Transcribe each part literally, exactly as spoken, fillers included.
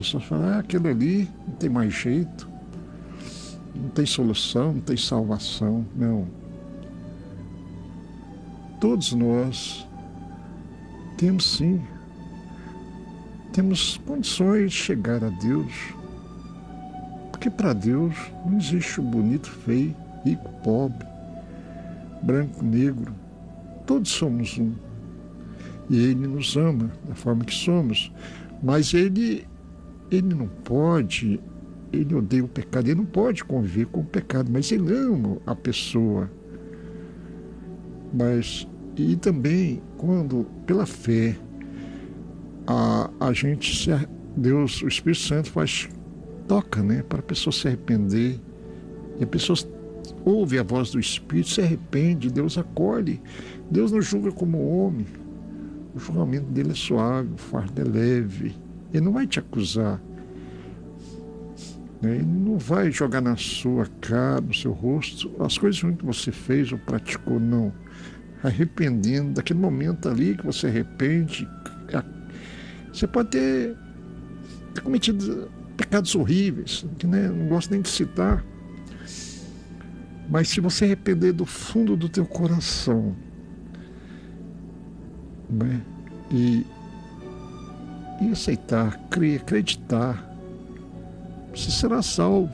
pessoas falam, ah, aquilo ali não tem mais jeito, não tem solução, não tem salvação. Não. Todos nós temos sim, temos condições de chegar a Deus, porque para Deus não existe o bonito, feio, rico, pobre, branco, negro. Todos somos um. E Ele nos ama da forma que somos. Mas Ele, ele não pode, Ele odeia o pecado, Ele não pode conviver com o pecado, mas Ele ama a pessoa. Mas, e também, quando, pela fé, a, a gente, se, Deus, o Espírito Santo faz, toca, né, para a pessoa se arrepender. E a pessoa ouve a voz do Espírito, se arrepende, Deus acolhe. Deus não julga como homem. O julgamento dele é suave, o fardo é leve. Ele não vai te acusar. Ele não vai jogar na sua cara, no seu rosto, as coisas ruins que você fez ou praticou, não. Arrependendo, daquele momento ali que você arrepende, você pode ter, ter cometido pecados horríveis, que né, não gosto nem de citar. Mas se você arrepender do fundo do teu coração, né? E, e aceitar, crer, acreditar, você será salvo.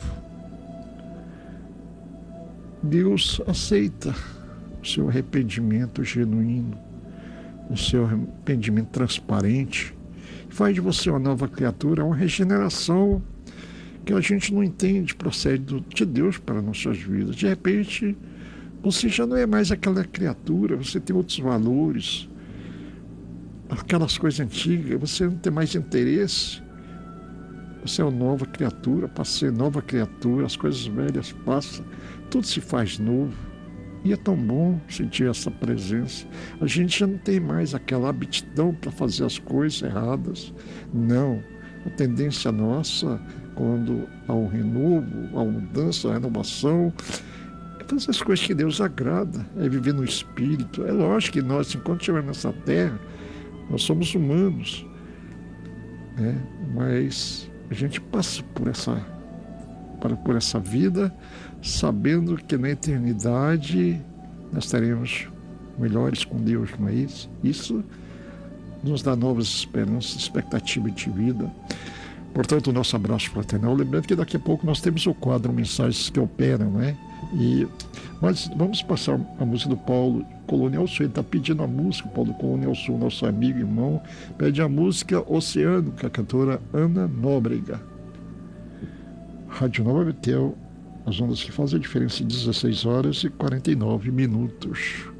Deus aceita o seu arrependimento genuíno, o seu arrependimento transparente, faz de você uma nova criatura, uma regeneração que a gente não entende, procede de Deus para nossas vidas. De repente, você já não é mais aquela criatura, você tem outros valores, aquelas coisas antigas, você não tem mais interesse. Você é uma nova criatura, para ser nova criatura, as coisas velhas passam, tudo se faz novo. E é tão bom sentir essa presença. A gente já não tem mais aquela aptidão para fazer as coisas erradas. Não. A tendência nossa, quando há um renovo, há uma mudança, a renovação, é fazer as coisas que Deus agrada, é viver no Espírito. É lógico que nós, enquanto estivermos nessa terra, nós somos humanos, né? Mas a gente passa por essa, por essa vida sabendo que na eternidade nós estaremos melhores com Deus, não é isso? Isso nos dá novas esperanças, expectativa de vida. Portanto, o nosso abraço fraternal. Lembrando que daqui a pouco nós temos o quadro Mensagens que Operam, né? E mas vamos passar a música do Paulo Colonial Sul. Ele está pedindo a música, o Paulo Colonial Sul, nosso amigo, irmão, pede a música Oceano, com a cantora Ana Nóbrega. Rádio Nova Betel, as ondas que fazem a diferença, dezesseis horas e quarenta e nove minutos.